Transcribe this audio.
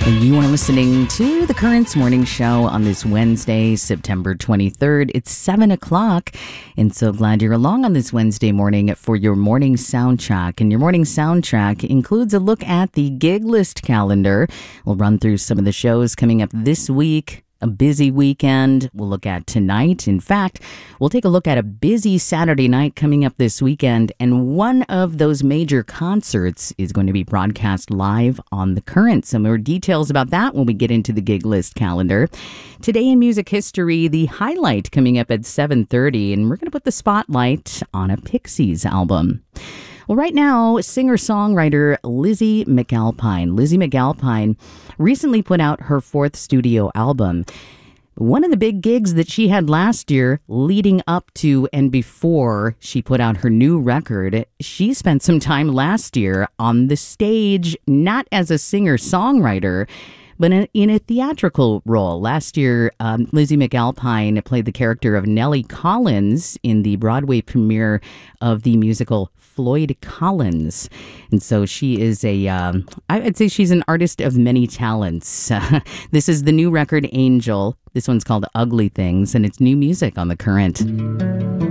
You are listening to the Currents Morning Show on this Wednesday, September 23rd. It's 7 o'clock, and so glad you're along on this Wednesday morning for your morning soundtrack. And your morning soundtrack includes a look at the gig list calendar. We'll run through some of the shows coming up this week. A busy weekend we'll look at tonight. In fact, we'll take a look at a busy Saturday night coming up this weekend, and one of those major concerts is going to be broadcast live on The Current. Some more details about that when we get into the gig list calendar. Today in music history, the highlight coming up at 7:30, and we're going to put the spotlight on a Pixies album. Well, right now, singer-songwriter Lizzie McAlpine. Lizzie McAlpine recently put out her fourth studio album. One of the big gigs that she had last year leading up to and before she put out her new record, she spent some time last year on the stage, not as a singer-songwriter, but in a theatrical role. Last year, Lizzie McAlpine played the character of Nellie Collins in the Broadway premiere of the musical Floyd Collins. And so she is I'd say she's an artist of many talents. This is the new record, Angel. This one's called Ugly Things, and it's new music on The Current.